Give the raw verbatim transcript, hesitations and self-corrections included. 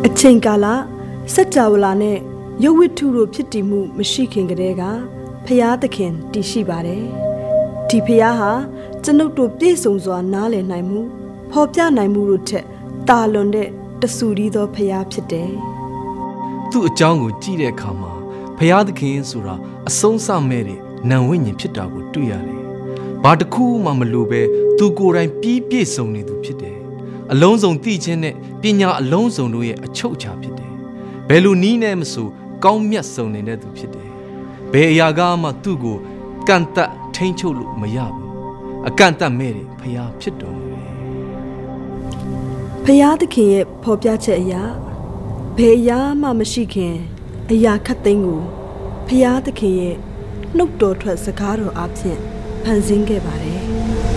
အချိန်ကာလစัจ java လာနဲ့ရုပ်ဝတ္ထုတို့ဖြစ်တည်မှုမရှိခင်ကတည်းကဖျားသခင်တည်ရှိပါတယ်ဒီဖျားဟာကျွန်ုပ်တို့ပြည့်စုံစွာနားလည်နိုင်မှုဖော်ပြနိုင်မှုတို့ထက်တာလွန်တဲ့တဆူရီသောဖျားဖြစ်တယ်သူ့အကြောင်းကိုကြည့်တဲ့အခါမှာဖျားသခင်ဆိုတာအဆုံးစမဲ့တဲ့နံဝိညာဉ်ဖြစ်တာကိုတွေ့ရတယ်ဘာတစ်ခုမှမလိုပဲသူကိုယ်တိုင်ပြီးပြည့်စုံနေသူဖြစ်တယ်အလုံးစုံသိခြင်းနဲ့ပညာအလုံးစုံတို့ရဲ့အချုပ်အခြာဖြစ်တယ်ဘယ်လိုနည်းနဲ့မဆိုကောင်းမြတ်စုံနေတဲ့သူဖြစ်တယ်ဘယ်အရာကမှသူ့ကိုကန့်သက်ထိန်းချုပ်လို့မရဘူးအကန့်အသတ်မဲ့တယ်ဖျားဖြစ်တော်မူတယ်ဖျားသခင်ရဲ့ဖော်ပြချက်အရာဘယ်အရာမှမရှိခင်အရာခတ်သိမ်းကိုဖျားသခင်ရဲ့နှုတ်တော်ထွက်စကားတော်အပြင်ဖန်ဆင်းခဲ့ပါတယ်